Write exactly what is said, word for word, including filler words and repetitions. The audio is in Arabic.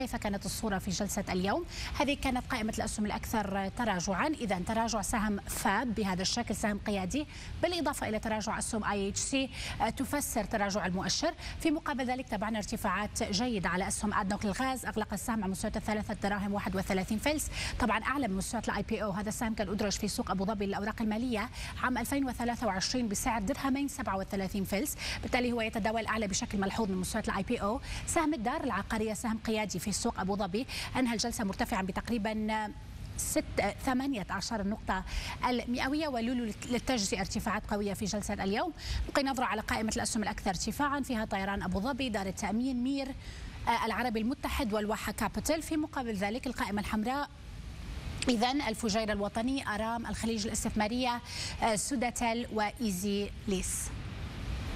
كيف كانت الصورة في جلسة اليوم؟ هذه كانت قائمة الأسهم الأكثر تراجعا. إذا تراجع سهم فاب بهذا الشكل، سهم قيادي، بالإضافة إلى تراجع أسهم آي إتش سي تفسر تراجع المؤشر. في مقابل ذلك تابعنا ارتفاعات جيدة على أسهم أدنوك للغاز، أغلق السهم على مستويات ثلاثة دراهم واحد وثلاثين فلس، طبعا أعلى من مستويات الآي بي أو. هذا السهم كان أدرج في سوق أبو ظبي للأوراق المالية عام ألفين وثلاثة وعشرين بسعر درهمين سبعة وثلاثين فلس، بالتالي هو يتداول أعلى بشكل ملحوظ من مستويات الآي بي أو. سهم الدار العقارية سهم قيادي في سوق أبو ظبي، أنهى الجلسة مرتفعا بتقريبا ست ثمانية عشر النقطة المئوية، ولولو للتجزئة ارتفاعات قوية في جلسة اليوم. نلقي نظرة على قائمة الأسهم الأكثر ارتفاعا، فيها طيران أبو ظبي، دار التأمين، مير، العربي المتحد، والواحة كابيتال. في مقابل ذلك القائمة الحمراء إذن الفجيرة الوطني، أرام، الخليج الاستثمارية، سوداتل، وإيزي ليس.